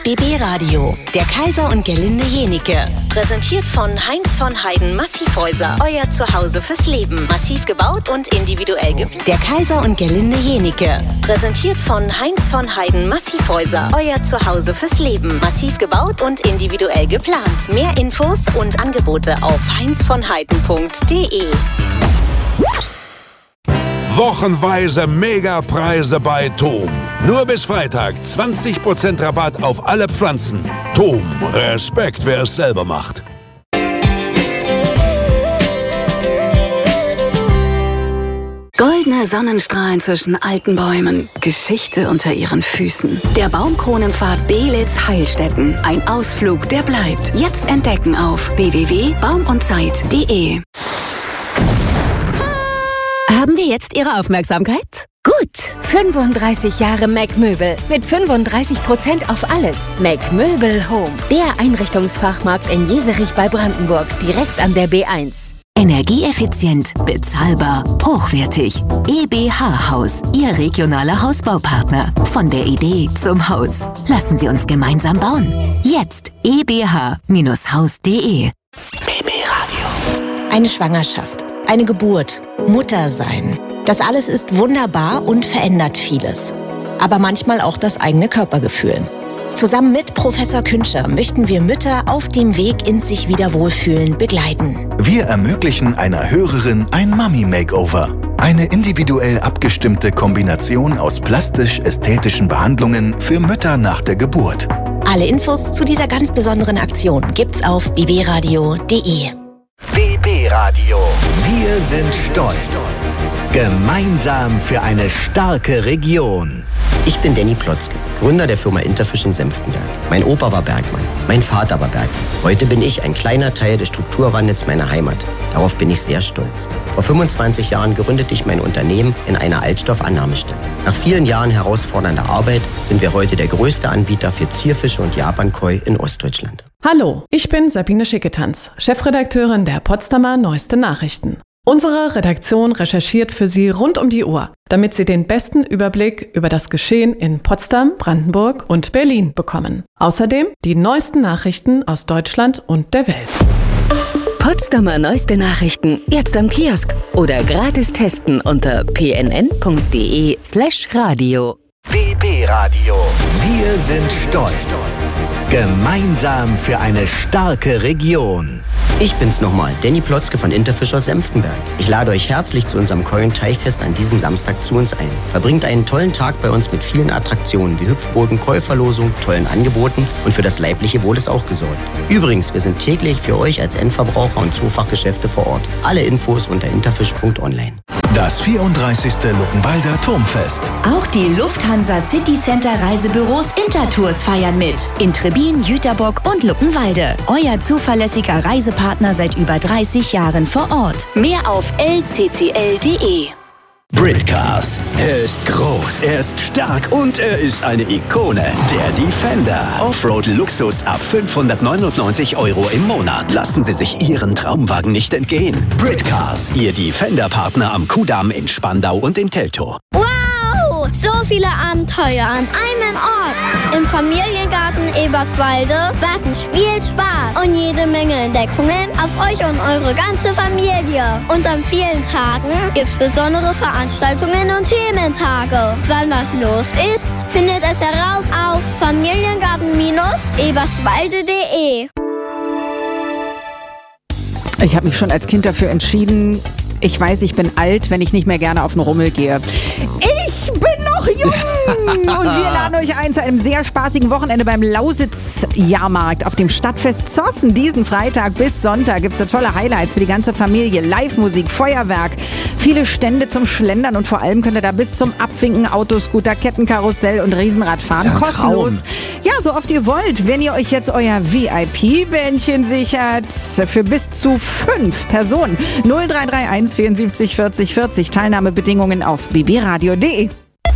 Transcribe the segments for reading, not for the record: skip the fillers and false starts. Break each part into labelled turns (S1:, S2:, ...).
S1: BB Radio, der Kaiser und Gerlinde Jenike. Präsentiert von Heinz von Heiden Massivhäuser, euer Zuhause fürs Leben. Massiv gebaut und individuell geplant. Der Kaiser und Gerlinde Jenike. Präsentiert von Heinz von Heiden Massivhäuser, euer Zuhause fürs Leben. Massiv gebaut und individuell geplant. Mehr Infos und Angebote auf heinzvonheiden.de.
S2: Wochenweise Megapreise bei TOM. Nur bis Freitag 20% Rabatt auf alle Pflanzen. TOM, Respekt, wer es selber macht.
S3: Goldene Sonnenstrahlen zwischen alten Bäumen, Geschichte unter ihren Füßen. Der Baumkronenpfad Belitz-Heilstätten. Ein Ausflug, der bleibt. Jetzt entdecken auf www.baumundzeit.de.
S4: Haben wir jetzt Ihre Aufmerksamkeit? Gut. 35 Jahre Mac-Möbel mit 35% auf alles. Mac-Möbel Home. Der Einrichtungsfachmarkt in Jeserich bei Brandenburg, direkt an der B1.
S5: Energieeffizient, bezahlbar, hochwertig. EBH Haus, Ihr regionaler Hausbaupartner. Von der Idee zum Haus. Lassen Sie uns gemeinsam bauen. Jetzt ebh-haus.de.
S1: BB Radio. Eine Schwangerschaft, eine Geburt, Mutter sein. Das alles ist wunderbar und verändert vieles. Aber manchmal auch das eigene Körpergefühl. Zusammen mit Professor Künscher möchten wir Mütter auf dem Weg ins sich wieder wohlfühlen begleiten.
S6: Wir ermöglichen einer Hörerin ein Mami-Makeover. Eine individuell abgestimmte Kombination aus plastisch-ästhetischen Behandlungen für Mütter nach der Geburt.
S1: Alle Infos zu dieser ganz besonderen Aktion gibt's auf bbradio.de.
S7: BB Radio. Wir sind stolz. Gemeinsam für eine starke Region.
S8: Ich bin Danny Plotzke, Gründer der Firma Interfisch in Senftenberg. Mein Opa war Bergmann, mein Vater war Bergmann. Heute bin ich ein kleiner Teil des Strukturwandels meiner Heimat. Darauf bin ich sehr stolz. Vor 25 Jahren gründete ich mein Unternehmen in einer Altstoffannahmestelle. Nach vielen Jahren herausfordernder Arbeit sind wir heute der größte Anbieter für Zierfische und Japankoi in Ostdeutschland.
S9: Hallo, ich bin Sabine Schicketanz, Chefredakteurin der Potsdamer Neueste Nachrichten. Unsere Redaktion recherchiert für Sie rund um die Uhr, damit Sie den besten Überblick über das Geschehen in Potsdam, Brandenburg und Berlin bekommen. Außerdem die neuesten Nachrichten aus Deutschland und der Welt.
S4: Potsdamer Neueste Nachrichten jetzt am Kiosk oder gratis testen unter pnn.de/radio.
S7: BB Radio. Wir sind stolz. Gemeinsam für eine starke Region.
S8: Ich bin's nochmal, Danny Plotzke von Interfisch aus Senftenberg. Ich lade euch herzlich zu unserem Koi- und Teichfest an diesem Samstag zu uns ein. Verbringt einen tollen Tag bei uns mit vielen Attraktionen wie Hüpfburgen, Koi-Verlosung, tollen Angeboten und für das leibliche Wohl ist auch gesorgt. Übrigens, wir sind täglich für euch als Endverbraucher und Zoofachgeschäfte vor Ort. Alle Infos unter interfisch.online.
S6: Das 34. Luckenwalder Turmfest.
S10: Auch die Lufthansa City Center Reisebüros Intertours feiern mit. In Trebin, Jüterbock und Luckenwalde. Euer zuverlässiger Reisepartner seit über 30 Jahren vor Ort. Mehr auf lccl.de.
S7: Britcars. Er ist groß, er ist stark und er ist eine Ikone. Der Defender. Offroad-Luxus ab 599 € im Monat. Lassen Sie sich Ihren Traumwagen nicht entgehen. Britcars. Ihr Defender-Partner am Kudamm in Spandau und in Teltow.
S11: Wow! So viele Abenteuer an einem Ort. Im Familiengarten Eberswalde warten Spiel, Spaß und jede Menge Entdeckungen auf euch und eure ganze Familie. Und an vielen Tagen gibt's besondere Veranstaltungen und Thementage. Wann was los ist, findet es heraus auf familiengarten-eberswalde.de.
S12: Ich habe mich schon als Kind dafür entschieden, ich weiß, ich bin alt, wenn ich nicht mehr gerne auf den Rummel gehe. Ich bin noch jung! Und wir laden euch ein zu einem sehr spaßigen Wochenende beim Lausitz-Jahrmarkt auf dem Stadtfest Zossen. Diesen Freitag bis Sonntag gibt es da tolle Highlights für die ganze Familie. Live-Musik, Feuerwerk, viele Stände zum Schlendern und vor allem könnt ihr da bis zum Abwinken Autoscooter, Kettenkarussell und Riesenrad fahren.
S13: Ja,
S12: kostenlos. Ja, so oft ihr wollt. Wenn ihr euch jetzt euer VIP-Bändchen sichert, für bis zu 5 Personen. 0331 74 40 40. Teilnahmebedingungen auf bbradio.de.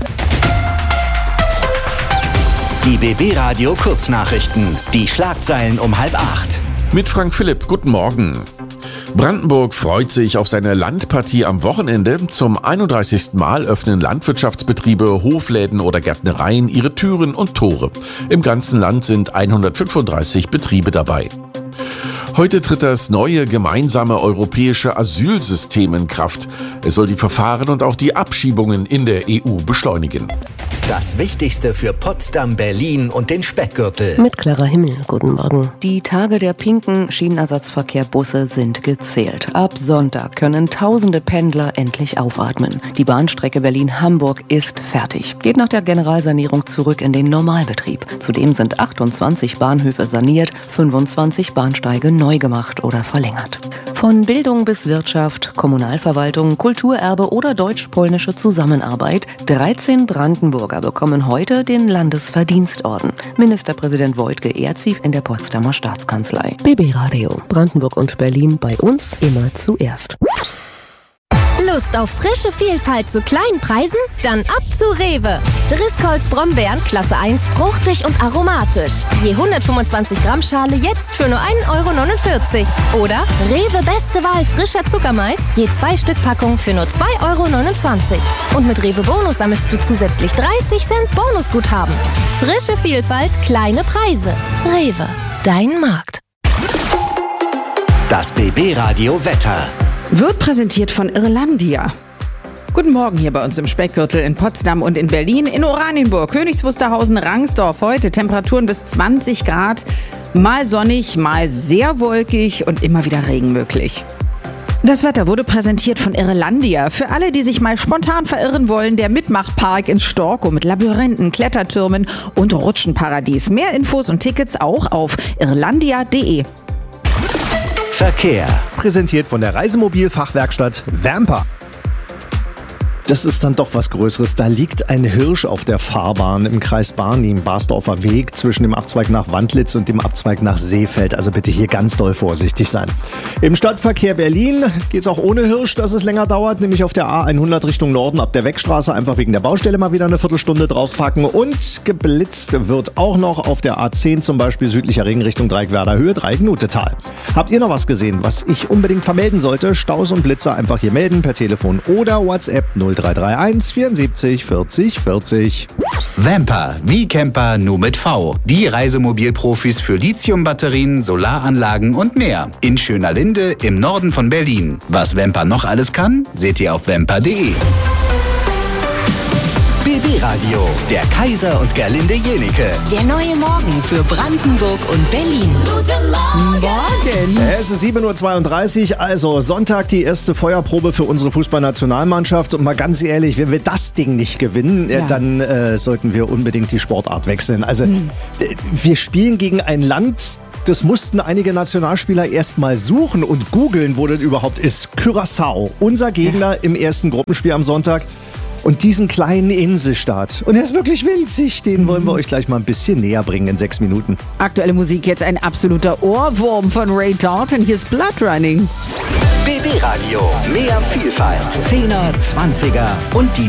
S7: Die BB Radio Kurznachrichten. Die Schlagzeilen um 7:30.
S14: Mit Frank Philipp, guten Morgen.
S13: Brandenburg freut sich auf seine Landpartie am Wochenende. Zum 31. Mal öffnen Landwirtschaftsbetriebe, Hofläden oder Gärtnereien ihre Türen und Tore. Im ganzen Land sind 135 Betriebe dabei. Heute tritt das neue gemeinsame europäische Asylsystem in Kraft. Es soll die Verfahren und auch die Abschiebungen in der EU beschleunigen.
S6: Das Wichtigste für Potsdam, Berlin und den Speckgürtel.
S14: Mit Clara Himmel, guten Morgen. Die Tage der pinken Schienenersatzverkehrbusse sind gezählt. Ab Sonntag können tausende Pendler endlich aufatmen. Die Bahnstrecke Berlin-Hamburg ist fertig. Geht nach der Generalsanierung zurück in den Normalbetrieb. Zudem sind 28 Bahnhöfe saniert, 25 Bahnsteige neu gemacht oder verlängert. Von Bildung bis Wirtschaft, Kommunalverwaltung, Kulturerbe oder deutsch-polnische Zusammenarbeit. 13 Brandenburger bekommen heute den Landesverdienstorden. Ministerpräsident Voigt geehrt sie in der Potsdamer Staatskanzlei. BB Radio. Brandenburg und Berlin bei uns immer zuerst.
S4: Lust auf frische Vielfalt zu kleinen Preisen? Dann ab zu Rewe. Driscolls Brombeeren Klasse 1, fruchtig und aromatisch. Je 125 Gramm Schale jetzt für nur 1,49 €. Oder Rewe Beste Wahl frischer Zuckermais, je 2 Stück Packung für nur 2,29 €. Und mit Rewe Bonus sammelst du zusätzlich 30 Cent Bonusguthaben. Frische Vielfalt, kleine Preise. Rewe, dein Markt.
S6: Das BB Radio Wetter.
S12: Wird präsentiert von Irlandia. Guten Morgen hier bei uns im Speckgürtel in Potsdam und in Berlin, in Oranienburg, Königs Wusterhausen, Rangsdorf. Heute Temperaturen bis 20 Grad, mal sonnig, mal sehr wolkig und immer wieder Regen möglich. Das Wetter wurde präsentiert von Irlandia. Für alle, die sich mal spontan verirren wollen, der Mitmachpark in Storkow mit Labyrinthen, Klettertürmen und Rutschenparadies. Mehr Infos und Tickets auch auf irlandia.de.
S15: Verkehr. Präsentiert von der Reisemobilfachwerkstatt Vamper. Das ist dann doch was Größeres. Da liegt ein Hirsch auf der Fahrbahn im Kreis Barnim, im Barsdorfer Weg, zwischen dem Abzweig nach Wandlitz und dem Abzweig nach Seefeld. Also bitte hier ganz doll vorsichtig sein. Im Stadtverkehr Berlin geht es auch ohne Hirsch, dass es länger dauert, nämlich auf der A100 Richtung Norden ab der Weckstraße einfach wegen der Baustelle mal wieder eine Viertelstunde draufpacken. Und geblitzt wird auch noch auf der A10 zum Beispiel südlicher Ring Richtung Dreieckwerder Höhe, Dreiecknutetal. Habt ihr noch was gesehen, was ich unbedingt vermelden sollte? Staus und Blitzer einfach hier melden per Telefon oder WhatsApp 0331 74 40 40.
S16: Vamper, wie Camper, nur mit V. Die Reisemobilprofis für Lithiumbatterien, Solaranlagen und mehr. In Schönerlinde im Norden von Berlin. Was Vamper noch alles kann, seht ihr auf vamper.de.
S6: BB Radio, der Kaiser und Gerlinde Jenike.
S1: Der neue Morgen für Brandenburg und Berlin.
S12: Guten Morgen.
S15: Es ist 7:32 Uhr, also Sonntag die erste Feuerprobe für unsere Fußballnationalmannschaft. Und mal ganz ehrlich, wenn wir das Ding nicht gewinnen, dann sollten wir unbedingt die Sportart wechseln. Also wir spielen gegen ein Land, das mussten einige Nationalspieler erst mal suchen und googeln, wo das überhaupt ist. Curaçao, unser Gegner im ersten Gruppenspiel am Sonntag. Und diesen kleinen Inselstaat. Und er ist wirklich winzig. Den wollen wir euch gleich mal ein bisschen näher bringen in 6 Minuten.
S12: Aktuelle Musik, jetzt ein absoluter Ohrwurm von Ray Dalton. Hier ist Blood Running.
S6: BB Radio, mehr Vielfalt. 10er, 20er und die